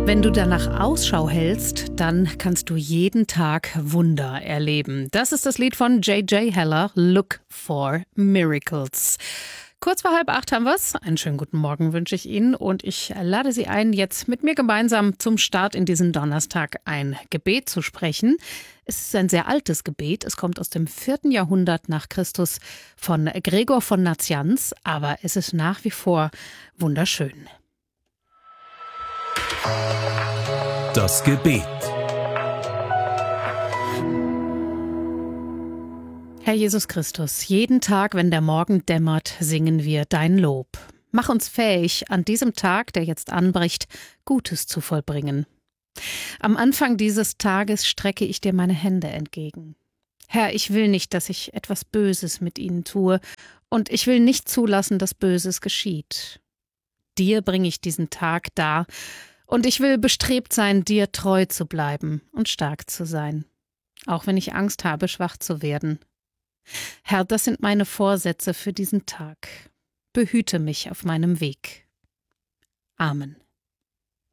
Wenn du danach Ausschau hältst, dann kannst du jeden Tag Wunder erleben. Das ist das Lied von J.J. Heller, Look for Miracles. Kurz vor 7:30 haben wir's. Einen schönen guten Morgen wünsche ich Ihnen und ich lade Sie ein, jetzt mit mir gemeinsam zum Start in diesen Donnerstag ein Gebet zu sprechen. Es ist ein sehr altes Gebet. Es kommt aus dem 4. Jahrhundert nach Christus von Gregor von Nazianz, aber es ist nach wie vor wunderschön. Das Gebet. Herr Jesus Christus, jeden Tag, wenn der Morgen dämmert, singen wir dein Lob. Mach uns fähig, an diesem Tag, der jetzt anbricht, Gutes zu vollbringen. Am Anfang dieses Tages strecke ich dir meine Hände entgegen. Herr, ich will nicht, dass ich etwas Böses mit ihnen tue, und ich will nicht zulassen, dass Böses geschieht. Dir bringe ich diesen Tag dar, und ich will bestrebt sein, dir treu zu bleiben und stark zu sein, auch wenn ich Angst habe, schwach zu werden. Herr, das sind meine Vorsätze für diesen Tag. Behüte mich auf meinem Weg. Amen.